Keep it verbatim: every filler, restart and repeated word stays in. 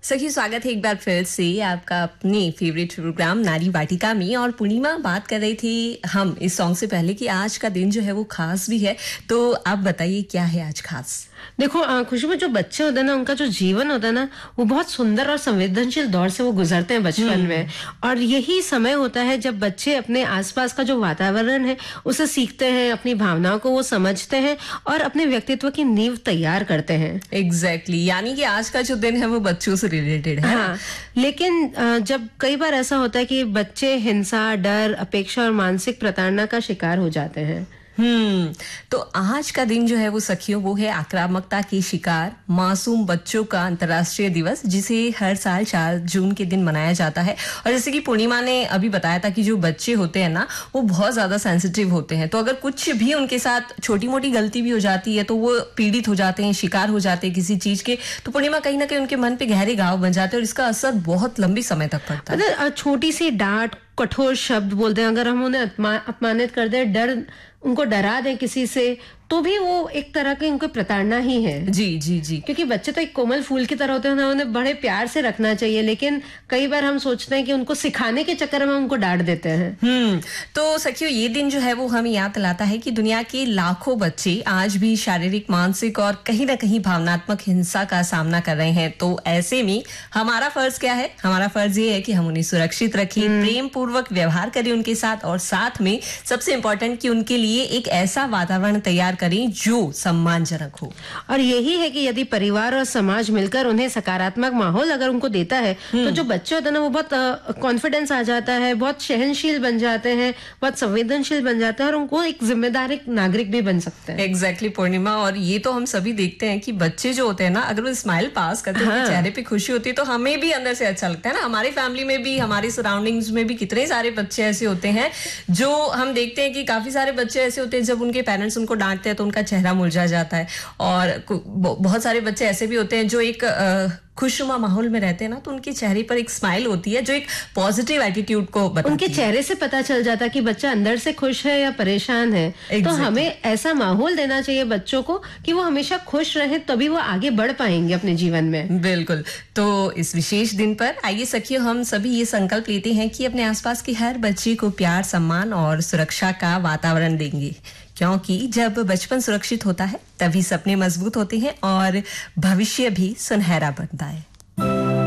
सखी, स्वागत है एक बार फिर से आपका अपने फेवरेट प्रोग्राम नारी वाटिका में। और पूर्णिमा बात कर रही थी हम इस सॉन्ग से पहले कि आज का दिन जो है वो खास भी है, तो आप बताइए क्या है आज खास? देखो खुशबू, जो बच्चे होते हैं ना, उनका जो जीवन होता है ना, वो बहुत सुंदर और संवेदनशील दौर से वो गुजरते हैं बचपन में। और यही समय होता है जब बच्चे अपने आसपास का जो वातावरण है उसे सीखते हैं, अपनी भावनाओं को वो समझते हैं और अपने व्यक्तित्व की नींव तैयार करते हैं। Exactly exactly. यानी कि आज का जो दिन है वो बच्चों से रिलेटेड है। हाँ, लेकिन जब कई बार ऐसा होता है कि बच्चे हिंसा, डर, अपेक्षा और मानसिक प्रताड़ना का शिकार हो जाते हैं। हम्म तो आज का दिन जो है वो सखियों वो है आक्रामकता के शिकार मासूम बच्चों का अंतर्राष्ट्रीय दिवस, जिसे हर साल चार जून के दिन मनाया जाता है। और जैसे कि पूर्णिमा ने अभी बताया था कि जो बच्चे होते हैं ना, वो बहुत ज्यादा सेंसिटिव होते हैं, तो अगर कुछ भी उनके साथ छोटी मोटी गलती भी हो जाती है तो वो पीड़ित हो जाते हैं, शिकार हो जाते हैं किसी चीज के। तो पूर्णिमा, कहीं ना कहीं उनके मन पे गहरे घाव बन जाते हैं और इसका असर बहुत लंबी समय तक पड़ता है। छोटी सी डांट, कठोर शब्द बोलते हैं, अगर हम उन्हें अपमानित कर दें, डर उनको डरा दें किसी से, तो भी वो एक तरह की उनको प्रताड़ना ही है। जी जी जी क्योंकि बच्चे तो एक कोमल फूल की तरह होते हैं ना, उन्हें बड़े प्यार से रखना चाहिए, लेकिन कई बार हम सोचते हैं कि उनको सिखाने के चक्कर में उनको डांट देते हैं। हम्म तो सखियों, ये दिन जो है वो हमें याद दिलाता है कि दुनिया के लाखों बच्चे आज भी शारीरिक, मानसिक और कहीं ना कहीं भावनात्मक हिंसा का सामना कर रहे हैं। तो ऐसे में हमारा फर्ज क्या है? हमारा फर्ज ये है कि हम उन्हें सुरक्षित रखें, प्रेम पूर्वक व्यवहार करें उनके साथ, और साथ में सबसे इम्पोर्टेंट कि उनके लिए एक ऐसा वातावरण तैयार करें जो सम्मानजनक हो। और यही है कि यदि परिवार और समाज मिलकर उन्हें सकारात्मक माहौल अगर उनको देता है, तो जो बच्चे होते हैं ना, वो बहुत कॉन्फिडेंस आ जाता है, बहुत सहनशील बन जाते हैं, बहुत संवेदनशील बन जाते हैं और उनको एक जिम्मेदार नागरिक भी बन सकते हैं। एग्जैक्टली पूर्णिमा, और ये तो हम सभी देखते हैं कि बच्चे जो होते हैं ना, अगर वो स्माइल पास करते हैं, हाँ। चेहरे पे खुशी होती है तो हमें भी अंदर से अच्छा लगता है ना। हमारी फैमिली में भी, हमारी सराउंडिंग्स में भी कितने सारे बच्चे ऐसे होते हैं जो हम देखते हैं कि काफी सारे बच्चे ऐसे होते हैं जब उनके पेरेंट्स उनको डांटते हैं तो उनका चेहरा मुरझा जाता है। और बहुत सारे बच्चे ऐसे भी होते हैं जो एक खुशनुमा माहौल में रहते हैं ना, तो उनके चेहरे पर एक स्माइल होती है जो एक पॉजिटिव एटीट्यूड को बताती है। उनके चेहरे से पता चल जाता है कि बच्चा अंदर से खुश है या परेशान है। exactly. तो हमें ऐसा माहौल देना चाहिए बच्चों को कि वो हमेशा खुश रहे, तभी वो आगे बढ़ पाएंगे अपने जीवन में। बिल्कुल। तो इस विशेष दिन पर आइए सखियों, हम सभी ये संकल्प लेते हैं कि अपने आसपास के हर बच्चे को प्यार, सम्मान और सुरक्षा का वातावरण देंगे, क्योंकि जब बचपन सुरक्षित होता है तभी सपने मजबूत होते हैं और भविष्य भी सुनहरा बनता है।